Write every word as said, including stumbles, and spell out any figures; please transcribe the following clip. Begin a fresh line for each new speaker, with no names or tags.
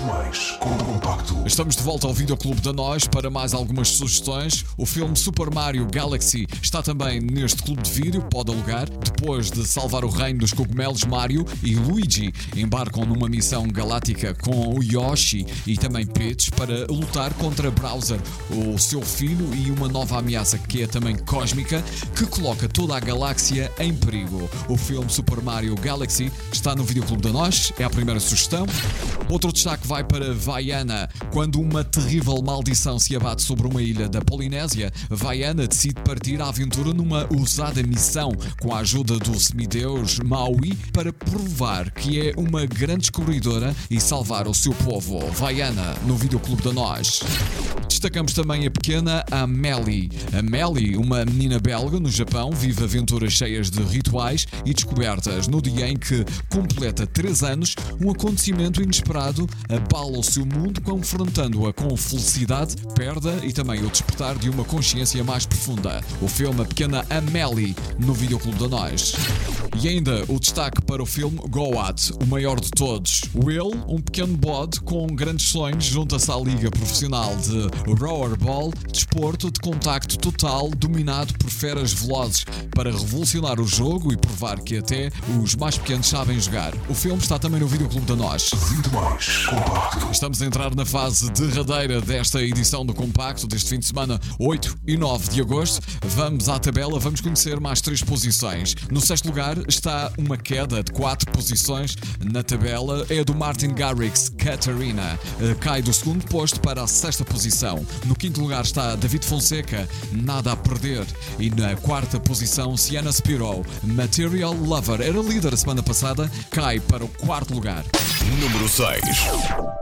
mais com o Compacto.
Estamos de volta ao Videoclube da Nós para mais algumas sugestões. O filme Super Mario Galaxy está também neste clube de vídeo, pode alugar. Depois de salvar o reino dos cogumelos, Mario e Luigi embarcam numa missão galáctica com o Yoshi e também Peach para lutar contra Bowser, o seu filho, e uma nova ameaça que é também cósmica, que coloca toda a galáxia em perigo. O filme Super Mario Galaxy está no Videoclube da Nós, é a primeira sugestão. Outro destaque vai para Vaiana. Quando uma terrível maldição se abate sobre uma ilha da Polinésia, Vaiana decide partir à aventura numa ousada missão com a ajuda do semideus Maui para provar que é uma grande descobridora e salvar o seu povo. Vaiana, no Videoclube da Nós. Destacamos também a pequena Amélie. Amélie, uma menina belga no Japão, vive aventuras cheias de rituais e descobertas. No dia em que completa três anos, um acontecimento inesperado abala o seu mundo, confrontando-a com felicidade, perda e também o despertar de uma consciência mais profunda. O filme A Pequena Amélie, no Videoclube da Nós. E ainda o destaque para o filme Goat, o maior de todos. Will, um pequeno bode com grandes sonhos, junta-se à liga profissional de Rollerball, desporto de contacto total dominado por feras velozes, para revolucionar o jogo e provar que até os mais pequenos sabem jogar. O filme está também no Videoclube da Nós.
Vinte mais Compacto.
Estamos a entrar na fase derradeira desta edição do Compacto, deste fim de semana, oito e nove de agosto. Vamos à tabela, vamos conhecer mais três posições. No sexto lugar está uma queda de quatro posições na tabela, é a do Martin Garrix, Catarina. Cai do segundo posto para a sexta posição. No quinto lugar está David Fonseca, Nada a Perder. E na quarta posição, Sienna Spiro, Material Lover. Era líder a semana passada, cai para o quarto lugar.
Número seis.